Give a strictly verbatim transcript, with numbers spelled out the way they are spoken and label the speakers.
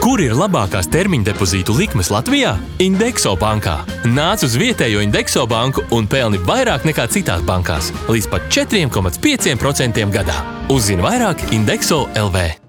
Speaker 1: Kur ir labākās termiņa depozītu likmes Latvijā? Indexo bankā. Nāc uz vietējo Indexo banku un pelni vairāk nekā citās bankās. Līdz pat četri komats pieci procenti gadā. Uzzini vairāk Indexo L V.